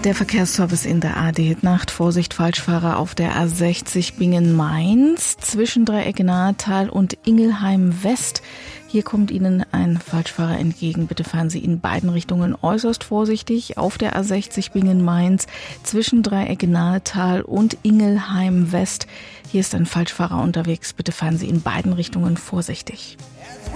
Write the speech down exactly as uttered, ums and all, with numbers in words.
Der Verkehrsservice in der A R D-Nacht. Vorsicht, Falschfahrer auf der A sechzig Bingen-Mainz zwischen Dreieck-Nahetal und Ingelheim-West. Hier kommt Ihnen ein Falschfahrer entgegen. Bitte fahren Sie in beiden Richtungen äußerst vorsichtig. Auf der A sechzig Bingen-Mainz zwischen Dreieck-Nahetal und Ingelheim-West. Hier ist ein Falschfahrer unterwegs. Bitte fahren Sie in beiden Richtungen vorsichtig.